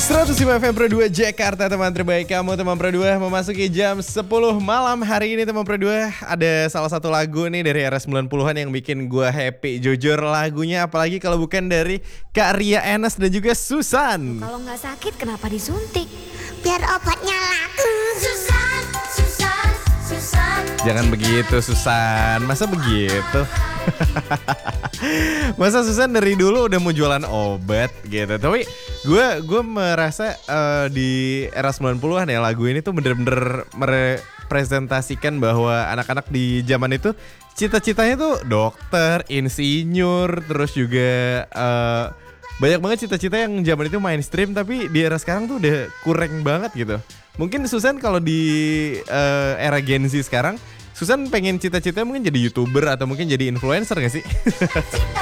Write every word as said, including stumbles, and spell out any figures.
seratus lima F M Pro dua Jakarta, teman terbaik kamu, teman Pro dua. Memasuki jam sepuluh malam hari ini, teman Pro dua, ada salah satu lagu nih dari era sembilan puluhan yang bikin gue happy. Jujur lagunya, apalagi kalau bukan dari Kak Ria Enes dan juga Susan. Kalau nggak sakit kenapa disuntik? Biar obatnya laku. Susan, Susan, Susan. Jangan begitu Susan, masa begitu? Masa Susan dari dulu udah mau jualan obat gitu. Tapi gue gue merasa uh, di era sembilan puluhan ya, lagu ini tuh bener-bener merepresentasikan bahwa anak-anak di zaman itu cita-citanya tuh dokter, insinyur, terus juga uh, banyak banget cita-cita yang zaman itu mainstream, tapi di era sekarang tuh udah kurang banget gitu. Mungkin Susan kalau di uh, era Gen Z sekarang, Susan pengen cita-citanya mungkin jadi YouTuber atau mungkin jadi influencer gak sih?